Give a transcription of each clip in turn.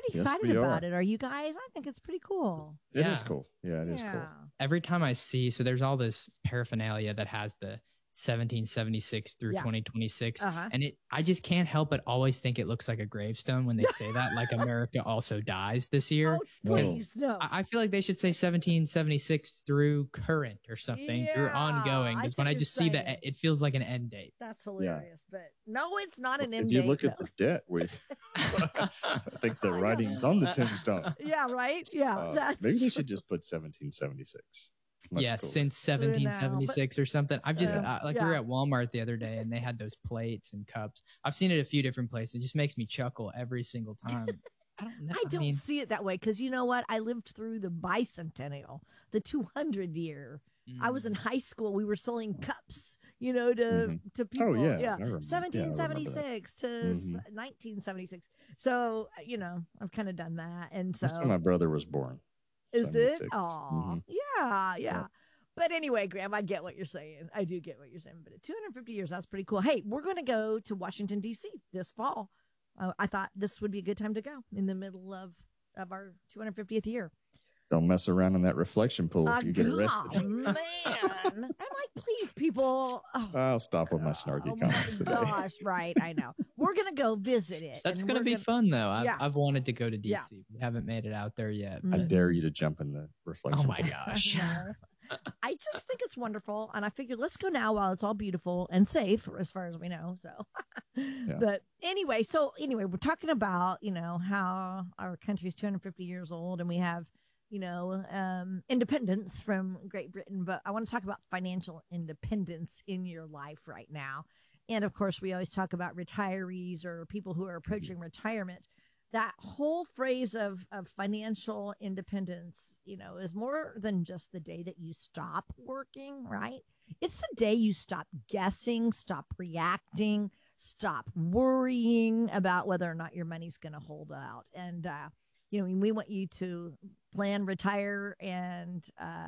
pretty Yes, excited we about are. it. Are you guys? I think it's pretty cool. It is cool. Yeah, it is cool. Every time I see, so there's all this paraphernalia that has the 1776 through 2026, and I just can't help but always think it looks like a gravestone when they say that, like America also dies this year. Oh, please, no. I feel like they should say 1776 through current or something, through ongoing, because when I just see that, it feels like an end date. That's hilarious, but no, it's not an end date. If you look though. at the debt, I think the writing's on the tombstone. Yeah, right? Yeah. Maybe they should just put 1776. Yeah, cooler. since 1776 or something. I've just we were at Walmart the other day and they had those plates and cups. I've seen it a few different places. It just makes me chuckle every single time. I don't know. I don't see it that way because you know what? I lived through the bicentennial, the 200 year. I was in high school. We were selling cups, to people. Oh, yeah. Yeah. 1776 to 1976. So, I've kind of done that. And so that's when my brother was born. Is it? Oh, yeah. But anyway, Graham, I get what you're saying. I do get what you're saying. But at 250 years, that's pretty cool. Hey, we're going to go to Washington, D.C. this fall. I thought this would be a good time to go in the middle of our 250th year. Don't mess around in that reflection pool if you get arrested. Man. I'm like, please, people. Oh, I'll stop with my snarky comments today. Gosh, right. I know. We're going to go visit it. That's going to be fun, though. I've wanted to go to D.C. Yeah. We haven't made it out there yet. I dare you to jump in the reflection pool. Oh, my gosh. I just think it's wonderful. And I figured let's go now while it's all beautiful and safe as far as we know. So, But anyway, we're talking about, how our country is 250 years old and we have, independence from Great Britain. But I want to talk about financial independence in your life right now. And of course, we always talk about retirees or people who are approaching retirement. That whole phrase of financial independence, is more than just the day that you stop working, right? It's the day you stop guessing, stop reacting, stop worrying about whether or not your money's going to hold out. And, we want you to plan, retire, and,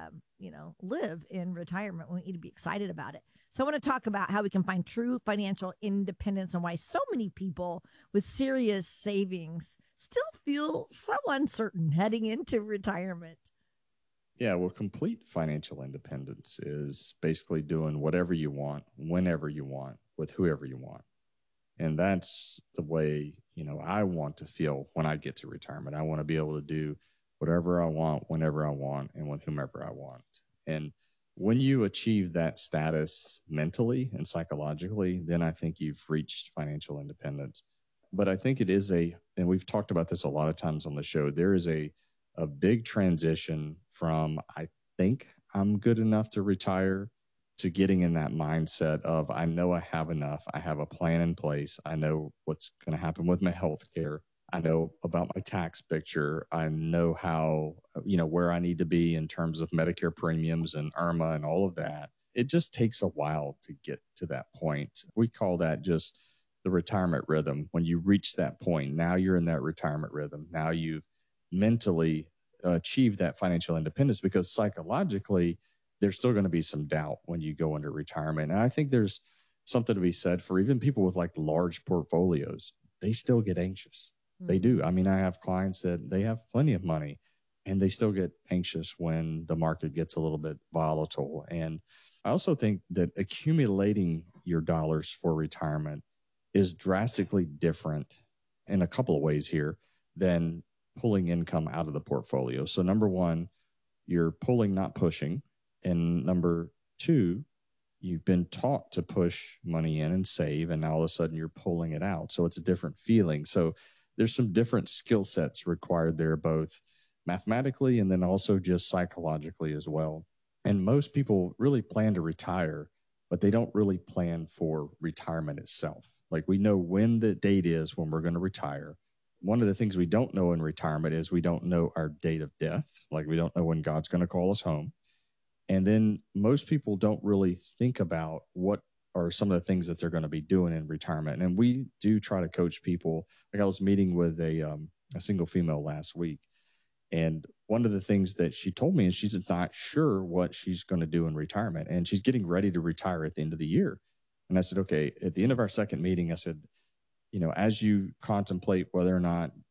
live in retirement. We want you to be excited about it. So I want to talk about how we can find true financial independence and why so many people with serious savings still feel so uncertain heading into retirement. Yeah, well, complete financial independence is basically doing whatever you want, whenever you want, with whoever you want. And that's the way, I want to feel when I get to retirement. I want to be able to do whatever I want, whenever I want, and with whomever I want. And when you achieve that status mentally and psychologically, then I think you've reached financial independence. But I think it is and we've talked about this a lot of times on the show, there is a big transition from, I think I'm good enough to retire, to getting in that mindset of, I know I have enough. I have a plan in place. I know what's going to happen with my health care. I know about my tax picture. I know how, where I need to be in terms of Medicare premiums and IRMA and all of that. It just takes a while to get to that point. We call that just the retirement rhythm. When you reach that point, now you're in that retirement rhythm. Now you've mentally achieved that financial independence, because psychologically, there's still going to be some doubt when you go into retirement. And I think there's something to be said for even people with like large portfolios. They still get anxious. They do. I mean, I have clients that they have plenty of money and they still get anxious when the market gets a little bit volatile. And I also think that accumulating your dollars for retirement is drastically different in a couple of ways here than pulling income out of the portfolio. So number one, you're pulling, not pushing. And number two, you've been taught to push money in and save, and now all of a sudden you're pulling it out. So it's a different feeling. So there's some different skill sets required there, both mathematically and then also just psychologically as well. And most people really plan to retire, but they don't really plan for retirement itself. Like, we know when the date is when we're going to retire. One of the things we don't know in retirement is we don't know our date of death. Like, we don't know when God's going to call us home. And then most people don't really think about what are some of the things that they're going to be doing in retirement. And we do try to coach people. Like, I was meeting with a single female last week, and one of the things that she told me is she's not sure what she's going to do in retirement, and she's getting ready to retire at the end of the year. And I said, okay, at the end of our second meeting, I said, as you contemplate whether or not